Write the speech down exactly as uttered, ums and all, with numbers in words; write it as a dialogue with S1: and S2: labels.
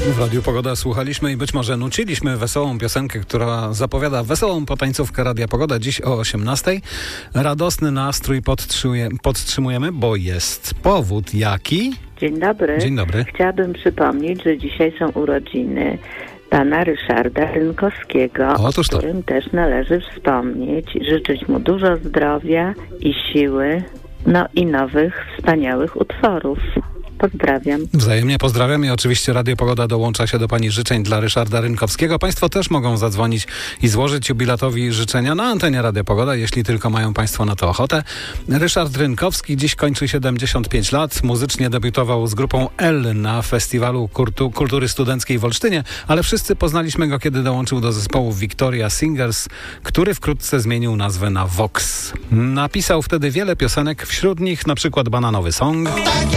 S1: W Radiu Pogoda słuchaliśmy i być może nuciliśmy wesołą piosenkę, która zapowiada wesołą potańcówkę Radia Pogoda dziś o osiemnastej. Radosny nastrój podtrzymujemy, bo jest powód jaki?
S2: Dzień dobry.
S1: Dzień dobry.
S2: Chciałabym przypomnieć, że dzisiaj są urodziny pana Ryszarda Rynkowskiego,
S1: Otóż to.
S2: o którym też należy wspomnieć. Życzyć mu dużo zdrowia i siły, no i nowych, wspaniałych utworów. Pozdrawiam.
S1: Wzajemnie pozdrawiam i oczywiście Radio Pogoda dołącza się do pani życzeń dla Ryszarda Rynkowskiego. Państwo też mogą zadzwonić i złożyć jubilatowi życzenia na antenie Radio Pogoda, jeśli tylko mają państwo na to ochotę. Ryszard Rynkowski dziś kończy siedemdziesiąt pięć lat. Muzycznie debiutował z grupą L na Festiwalu Kultu- Kultury Studenckiej w Olsztynie, ale wszyscy poznaliśmy go, kiedy dołączył do zespołu Victoria Singers, który wkrótce zmienił nazwę na Vox. Napisał wtedy wiele piosenek, wśród nich na przykład Bananowy Song.